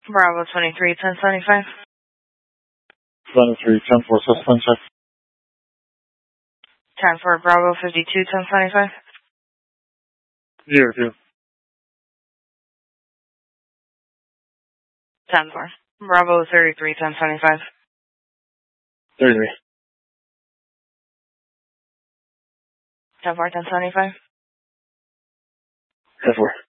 Bravo 23, 1075. 23, 10-4, suspend check. 10-4, Bravo 52, 1075. 0-2. 10-4, Bravo 33, 1075. 33. 10-4, 1075. 10-4.